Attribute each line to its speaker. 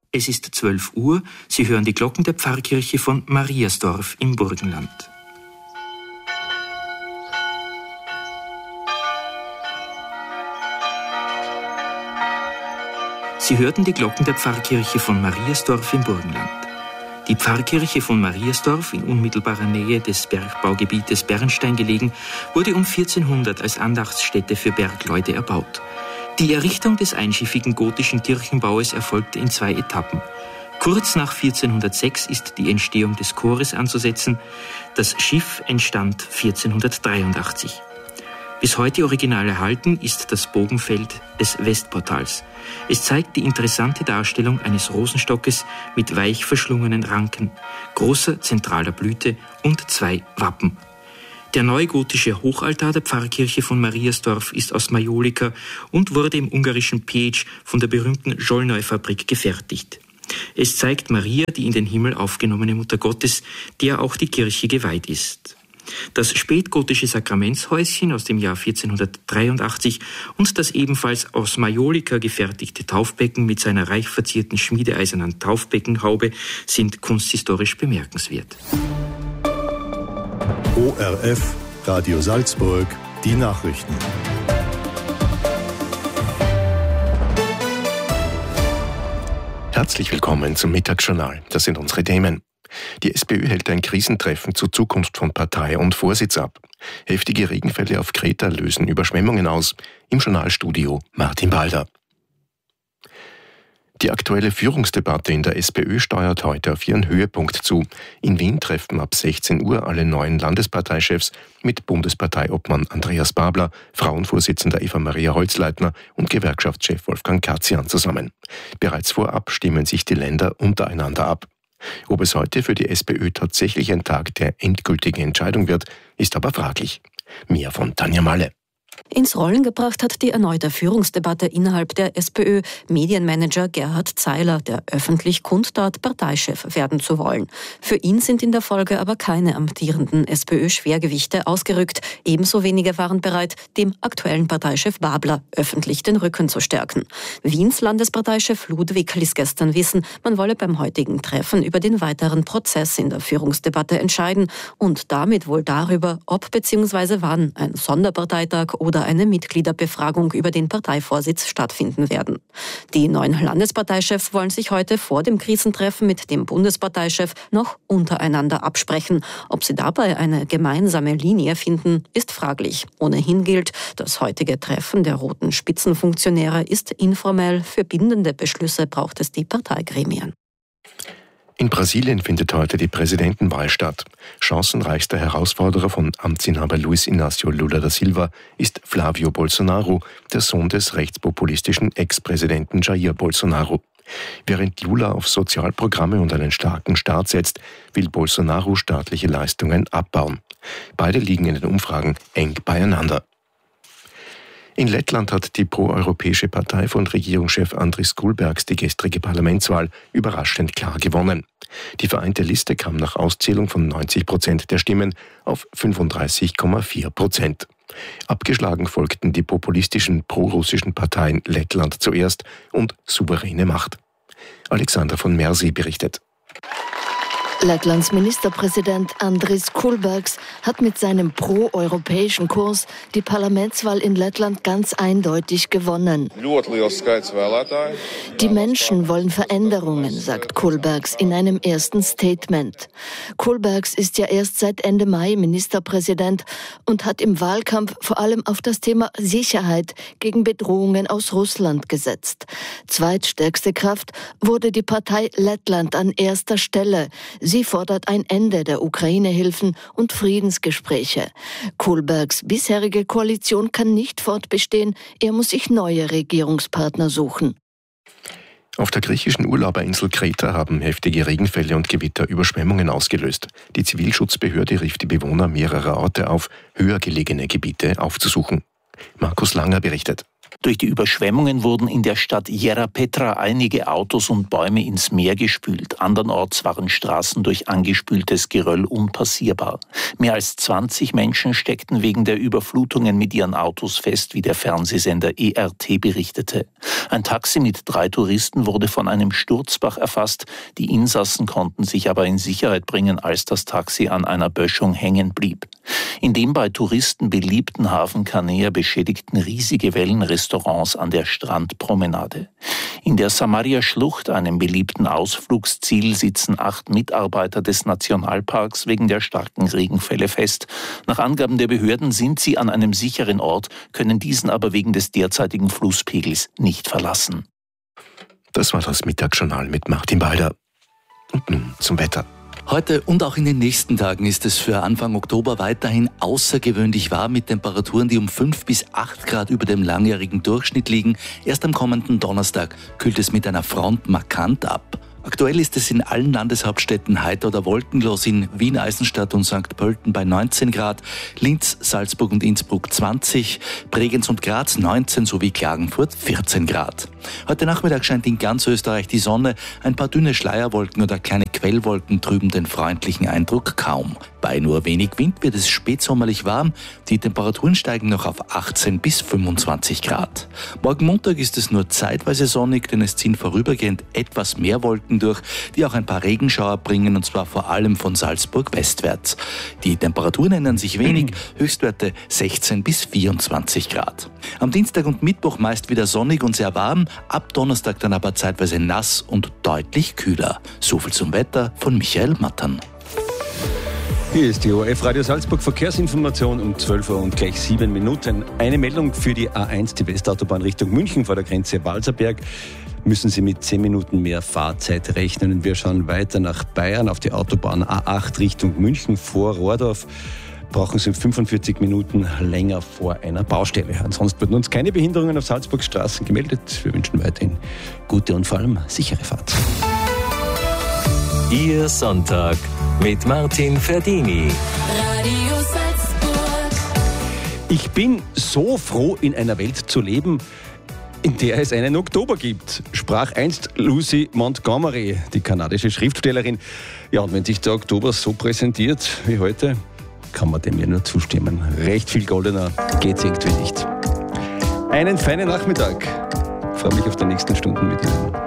Speaker 1: Es ist 12 Uhr, Sie hören die Glocken der Pfarrkirche von Mariasdorf im Burgenland. Sie hörten die Glocken der Pfarrkirche von Mariasdorf im Burgenland. Die Pfarrkirche von Mariasdorf, in unmittelbarer Nähe des Bergbaugebietes Bernstein gelegen, wurde um 1400 als Andachtsstätte für Bergleute erbaut. Die Errichtung des einschiffigen gotischen Kirchenbaues erfolgte in 2 Etappen. Kurz nach 1406 ist die Entstehung des Chores anzusetzen. Das Schiff entstand 1483. Bis heute original erhalten ist das Bogenfeld des Westportals. Es zeigt die interessante Darstellung eines Rosenstockes mit weich verschlungenen Ranken, großer zentraler Blüte und 2 Wappen. Der neugotische Hochaltar der Pfarrkirche von Mariasdorf ist aus Majolika und wurde im ungarischen Pécs von der berühmten Zsolnay-Fabrik gefertigt. Es zeigt Maria, die in den Himmel aufgenommene Mutter Gottes, der auch die Kirche geweiht ist. Das spätgotische Sakramentshäuschen aus dem Jahr 1483 und das ebenfalls aus Majolika gefertigte Taufbecken mit seiner reich verzierten schmiedeeisernen Taufbeckenhaube sind kunsthistorisch bemerkenswert.
Speaker 2: ORF, Radio Salzburg, die Nachrichten.
Speaker 3: Herzlich willkommen zum Mittagsjournal. Das sind unsere Themen. Die SPÖ hält ein Krisentreffen zur Zukunft von Partei und Vorsitz ab. Heftige Regenfälle auf Kreta lösen Überschwemmungen aus. Im Journalstudio Martin Balder. Die aktuelle Führungsdebatte in der SPÖ steuert heute auf ihren Höhepunkt zu. In Wien treffen ab 16 Uhr alle neuen Landesparteichefs mit Bundesparteiobmann Andreas Babler, Frauenvorsitzender Eva-Maria Holzleitner und Gewerkschaftschef Wolfgang Katzian zusammen. Bereits vorab stimmen sich die Länder untereinander ab. Ob es heute für die SPÖ tatsächlich ein Tag der endgültigen Entscheidung wird, ist aber fraglich. Mehr von Tanja Malle.
Speaker 4: Ins Rollen gebracht hat die erneute Führungsdebatte innerhalb der SPÖ Medienmanager Gerhard Zeiler, der öffentlich kundtat, Parteichef werden zu wollen. Für ihn sind in der Folge aber keine amtierenden SPÖ-Schwergewichte ausgerückt. Ebenso wenige waren bereit, dem aktuellen Parteichef Babler öffentlich den Rücken zu stärken. Wiens Landesparteichef Ludwig ließ gestern wissen, man wolle beim heutigen Treffen über den weiteren Prozess in der Führungsdebatte entscheiden und damit wohl darüber, ob bzw. wann ein Sonderparteitag oder eine Mitgliederbefragung über den Parteivorsitz stattfinden werden. Die neuen Landesparteichefs wollen sich heute vor dem Krisentreffen mit dem Bundesparteichef noch untereinander absprechen. Ob sie dabei eine gemeinsame Linie finden, ist fraglich. Ohnehin gilt, das heutige Treffen der roten Spitzenfunktionäre ist informell. Für bindende Beschlüsse braucht es die Parteigremien.
Speaker 3: In Brasilien findet heute die Präsidentenwahl statt. Chancenreichster Herausforderer von Amtsinhaber Luiz Inácio Lula da Silva ist Flávio Bolsonaro, der Sohn des rechtspopulistischen Ex-Präsidenten Jair Bolsonaro. Während Lula auf Sozialprogramme und einen starken Staat setzt, will Bolsonaro staatliche Leistungen abbauen. Beide liegen in den Umfragen eng beieinander. In Lettland hat die proeuropäische Partei von Regierungschef Andris Kulbergs die gestrige Parlamentswahl überraschend klar gewonnen. Die vereinte Liste kam nach Auszählung von 90% der Stimmen auf 35,4%. Abgeschlagen folgten die populistischen prorussischen Parteien Lettland zuerst und Souveräne Macht. Alexandra von Mersi berichtet.
Speaker 5: Lettlands Ministerpräsident Andris Kulbergs hat mit seinem pro-europäischen Kurs die Parlamentswahl in Lettland ganz eindeutig gewonnen. Die Menschen wollen Veränderungen, sagt Kulbergs in einem ersten Statement. Kulbergs ist ja erst seit Ende Mai Ministerpräsident und hat im Wahlkampf vor allem auf das Thema Sicherheit gegen Bedrohungen aus Russland gesetzt. Zweitstärkste Kraft wurde die Partei Lettland an erster Stelle. Sie fordert ein Ende der Ukraine-Hilfen und Friedensgespräche. Kulbergs bisherige Koalition kann nicht fortbestehen. Er muss sich neue Regierungspartner suchen.
Speaker 3: Auf der griechischen Urlauberinsel Kreta haben heftige Regenfälle und Gewitter Überschwemmungen ausgelöst. Die Zivilschutzbehörde rief die Bewohner mehrerer Orte auf, höher gelegene Gebiete aufzusuchen. Markus Langer berichtet.
Speaker 6: Durch die Überschwemmungen wurden in der Stadt Jerapetra einige Autos und Bäume ins Meer gespült. Andernorts waren Straßen durch angespültes Geröll unpassierbar. Mehr als 20 Menschen steckten wegen der Überflutungen mit ihren Autos fest, wie der Fernsehsender ERT berichtete. Ein Taxi mit 3 Touristen wurde von einem Sturzbach erfasst. Die Insassen konnten sich aber in Sicherheit bringen, als das Taxi an einer Böschung hängen blieb. In dem bei Touristen beliebten Hafen Canea beschädigten riesige Wellen Restaurants an der Strandpromenade. In der Samaria-Schlucht, einem beliebten Ausflugsziel, sitzen 8 Mitarbeiter des Nationalparks wegen der starken Regenfälle fest. Nach Angaben der Behörden sind sie an einem sicheren Ort, können diesen aber wegen des derzeitigen Flusspegels nicht verlassen.
Speaker 3: Das war das Mittagsjournal mit Martin Balder. Und nun zum Wetter.
Speaker 7: Heute und auch in den nächsten Tagen ist es für Anfang Oktober weiterhin außergewöhnlich warm mit Temperaturen, die um 5 bis 8 Grad über dem langjährigen Durchschnitt liegen. Erst am kommenden Donnerstag kühlt es mit einer Front markant ab. Aktuell ist es in allen Landeshauptstädten heiter oder wolkenlos, in Wien, Eisenstadt und St. Pölten bei 19 Grad, Linz, Salzburg und Innsbruck 20, Bregenz und Graz 19 sowie Klagenfurt 14 Grad. Heute Nachmittag scheint in ganz Österreich die Sonne, ein paar dünne Schleierwolken oder kleine Quellwolken trüben den freundlichen Eindruck kaum. Bei nur wenig Wind wird es spätsommerlich warm, die Temperaturen steigen noch auf 18 bis 25 Grad. Morgen Montag ist es nur zeitweise sonnig, denn es ziehen vorübergehend etwas mehr Wolken durch, die auch ein paar Regenschauer bringen, und zwar vor allem von Salzburg westwärts. Die Temperaturen ändern sich wenig, Höchstwerte 16 bis 24 Grad. Am Dienstag und Mittwoch meist wieder sonnig und sehr warm, ab Donnerstag dann aber zeitweise nass und deutlich kühler. So viel zum Wetter von Michael Mattern.
Speaker 8: Hier ist die ORF Radio Salzburg Verkehrsinformation um 12 Uhr und gleich 7 Minuten. Eine Meldung für die A1, die Westautobahn Richtung München vor der Grenze Walserberg. Müssen Sie mit 10 Minuten mehr Fahrzeit rechnen. Wir schauen weiter nach Bayern auf die Autobahn A8 Richtung München vor Rohrdorf. Brauchen Sie 45 Minuten länger vor einer Baustelle. Ansonsten werden uns keine Behinderungen auf Salzburgs Straßen gemeldet. Wir wünschen weiterhin gute und vor allem sichere Fahrt.
Speaker 9: Ihr Sonntag mit Martin Ferdini.
Speaker 10: Radio Salzburg.
Speaker 8: Ich bin so froh, in einer Welt zu leben, in der es einen Oktober gibt, sprach einst Lucy Montgomery, die kanadische Schriftstellerin. Ja, und wenn sich der Oktober so präsentiert wie heute, kann man dem ja nur zustimmen. Recht viel goldener geht's irgendwie nicht. Einen feinen Nachmittag. Ich freue mich auf die nächsten Stunden mit Ihnen.